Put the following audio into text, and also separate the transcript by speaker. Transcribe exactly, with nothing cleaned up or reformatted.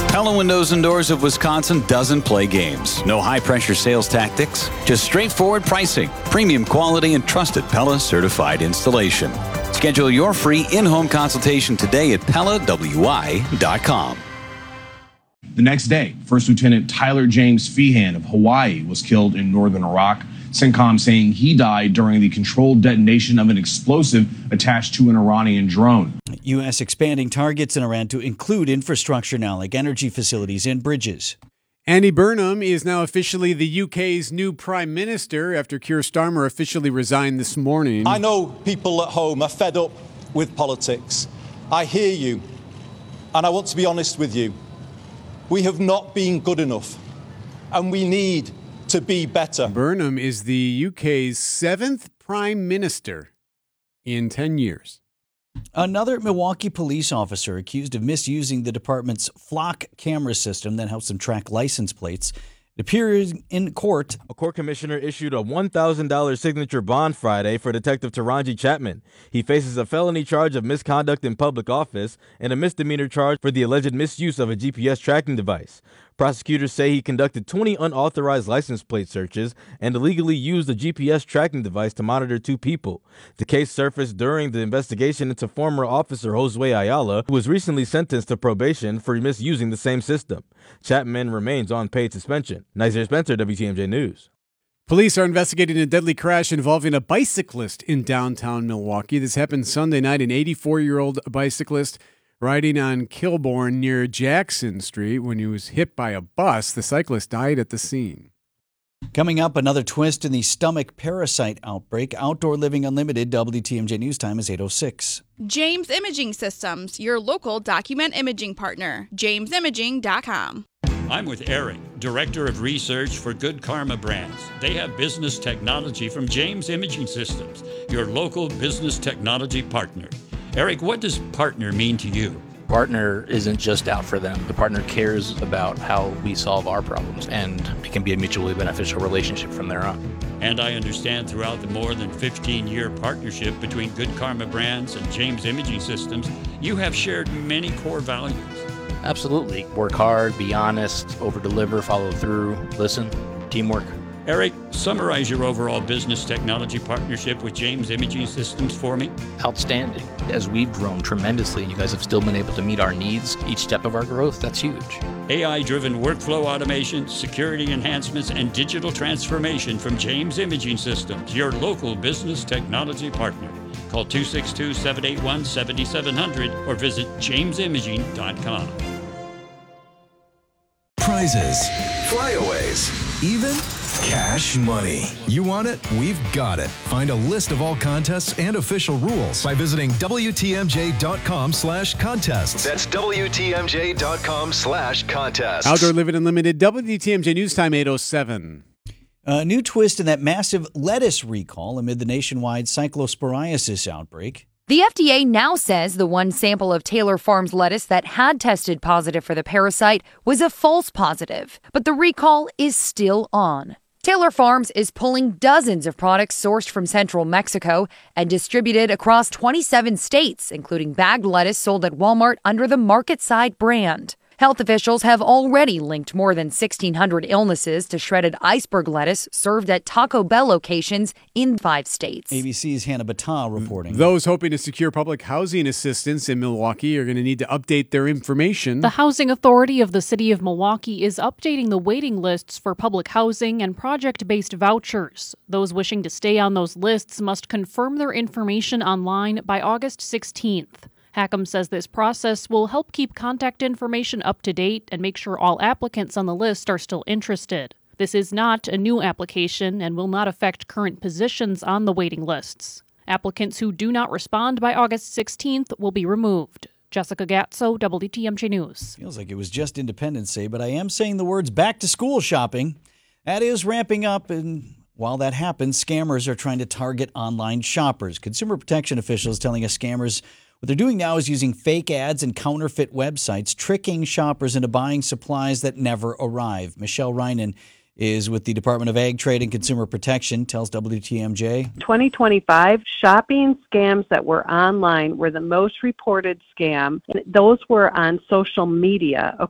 Speaker 1: Pella Windows and Doors of Wisconsin doesn't play games. No high-pressure sales tactics, just straightforward pricing, premium quality, and trusted Pella certified installation. Schedule your free in-home consultation today at Pella W I dot com.
Speaker 2: The next day, First Lieutenant Tyler James Feehan of Hawaii was killed in northern Iraq. CENTCOM saying he died during the controlled detonation of an explosive attached to an Iranian drone.
Speaker 3: U S expanding targets in Iran to include infrastructure now, like energy facilities and bridges.
Speaker 4: Andy Burnham is now officially the U K's new Prime Minister after Keir Starmer officially resigned this morning.
Speaker 5: I know people at home are fed up with politics. I hear you, and I want to be honest with you. We have not been good enough, and we need to be better.
Speaker 4: Burnham is the U K's seventh Prime Minister in ten years.
Speaker 3: Another Milwaukee police officer accused of misusing the department's Flock camera system that helps them track license plates. It appears in court.
Speaker 6: A court commissioner issued a one thousand dollars signature bond Friday for Detective Taranji Chapman. He faces a felony charge of misconduct in public office and a misdemeanor charge for the alleged misuse of a G P S tracking device. Prosecutors say he conducted twenty unauthorized license plate searches and illegally used a G P S tracking device to monitor two people. The case surfaced during the investigation into former officer Josue Ayala, who was recently sentenced to probation for misusing the same system. Chapman remains on paid suspension. Nazir Spencer, W T M J News.
Speaker 4: Police are investigating a deadly crash involving a bicyclist in downtown Milwaukee. This happened Sunday night. An eighty-four-year-old bicyclist riding on Kilbourne near Jackson Street when he was hit by a bus. The cyclist died at the scene.
Speaker 3: Coming up, another twist in the stomach parasite outbreak. Outdoor Living Unlimited, W T M J News Time is eight oh six.
Speaker 7: James Imaging Systems, your local document imaging partner. james imaging dot com.
Speaker 8: I'm with Eric, Director of Research for Good Karma Brands. They have business technology from James Imaging Systems, your local business technology partner. Eric, what does partner mean to you?
Speaker 9: Partner isn't just out for them. The partner cares about how we solve our problems, and it can be a mutually beneficial relationship from there on.
Speaker 8: And I understand throughout the more than fifteen-year partnership between Good Karma Brands and James Imaging Systems, you have shared many core values.
Speaker 9: Absolutely. Work hard, be honest, over-deliver, follow through, listen, teamwork.
Speaker 8: Eric, summarize your overall business technology partnership with James Imaging Systems for me.
Speaker 9: Outstanding. As we've grown tremendously and you guys have still been able to meet our needs each step of our growth, that's huge.
Speaker 8: A I-driven workflow automation, security enhancements, and digital transformation from James Imaging Systems, your local business technology partner. Call two six two, seven eight one, seven seven zero zero or visit james imaging dot com.
Speaker 10: Prizes, flyaways, even cash money. You want it? We've got it. Find a list of all contests and official rules by visiting W T M J dot com slash contests.
Speaker 11: That's W T M J dot com slash contests.
Speaker 4: Outdoor Living Unlimited, W T M J News Time, eight oh seven.
Speaker 3: A new twist in that massive lettuce recall amid the nationwide cyclosporiasis outbreak.
Speaker 12: The F D A now says the one sample of Taylor Farms lettuce that had tested positive for the parasite was a false positive, but the recall is still on. Taylor Farms is pulling dozens of products sourced from central Mexico and distributed across twenty-seven states, including bagged lettuce sold at Walmart under the Market Side brand. Health officials have already linked more than sixteen hundred illnesses to shredded iceberg lettuce served at Taco Bell locations in five states.
Speaker 3: A B C's Hannah Battah reporting.
Speaker 4: Those hoping to secure public housing assistance in Milwaukee are going to need to update their information.
Speaker 13: The Housing Authority of the City of Milwaukee is updating the waiting lists for public housing and project-based vouchers. Those wishing to stay on those lists must confirm their information online by August sixteenth. Hackham says this process will help keep contact information up to date and make sure all applicants on the list are still interested. This is not a new application and will not affect current positions on the waiting lists. Applicants who do not respond by August sixteenth will be removed. Jessica Gatso, W T M J News.
Speaker 3: Feels like it was just Independence Day, but I am saying the words back to school shopping. That is ramping up, and while that happens, scammers are trying to target online shoppers. Consumer protection officials telling us scammers what they're doing now is using fake ads and counterfeit websites, tricking shoppers into buying supplies that never arrive. Michelle Reinen is with the Department of Ag, Trade, and Consumer Protection, tells W T M J.
Speaker 14: twenty twenty-five shopping scams that were online were the most reported scam. Those were on social media,